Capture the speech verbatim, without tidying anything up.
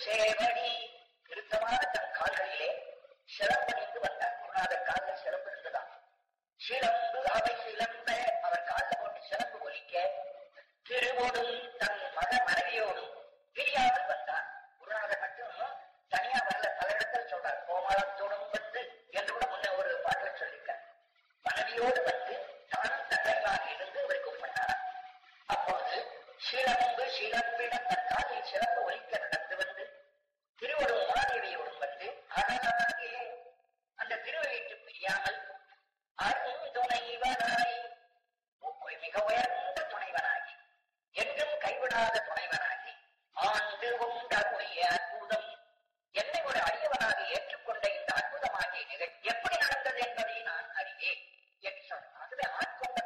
சேவடி திருத்தமான தன் கால்களிலே சிலம்பணிந்து வந்தார். குருநாதர் காலில் சிலம்பு இருந்ததான். சிலம்பு அவை சிலம்ப அவர் காலில் போட்டு சிலம்பு ஒலிக்க திருவோடும் தன் மக மனைவியோடும் பிரியாமல் வந்தார். குருநாதர் மட்டும் தனியா வரல, பல இடத்துல சொல்றார். கோமலத்தோடும் வந்து என்று கூட முன்ன ஒரு பாட்டில் சொல்லியிருக்கார். மனைவியோடு வந்து தானும் தன்னையாக இருந்து அவர் கூப்பிட்டார். அப்போது சிலம்பு சிலம்பிட தன் காலில் சிலம்பு ஒலிக்க நடந்து வந்து திருவடும் உமாதேவியோடும் வந்து அழகாக அந்த திருவயிற்று பிரியாமல் அருந்துணைவனாய் மிக உயர்ந்த துணைவனாகி என்றும் கைவிடாத துணைவனாய்